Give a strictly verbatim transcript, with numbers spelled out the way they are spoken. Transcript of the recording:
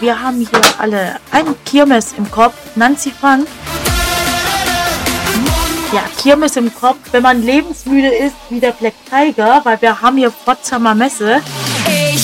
wir haben hier alle ein Kirmes im Kopf. Nancy Frank. Ja, Kirmes im Kopf, wenn man lebensmüde ist wie der Black Tiger, weil wir haben hier Potsdamer Messe.